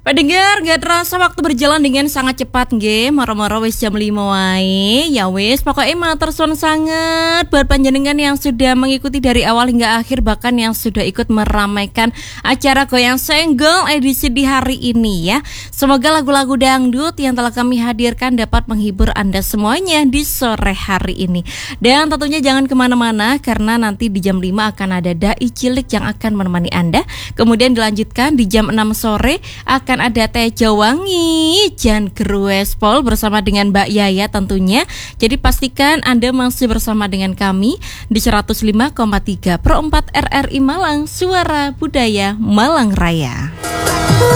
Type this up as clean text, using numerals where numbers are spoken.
Pendengar, gak terasa waktu berjalan dengan sangat cepat nggih. Moro-moro wis jam 5 wae. Ya wis, pokoknya matur suwun sanget buat panjenengan yang sudah mengikuti dari awal hingga akhir, bahkan yang sudah ikut meramaikan acara Goyang Senggol edisi di hari ini ya. Semoga lagu-lagu dangdut yang telah kami hadirkan dapat menghibur Anda semuanya di sore hari ini. Dan tentunya jangan kemana-mana karena nanti di jam 5 akan ada Dai Cilik yang akan menemani Anda. Kemudian dilanjutkan di jam 6 sore akan ada Teh Jawangi Jan Gruespol bersama dengan Mbak Yaya tentunya. Jadi pastikan Anda masih bersama dengan kami di 105,3 Pro 4 RRI Malang, Suara Budaya Malang Raya.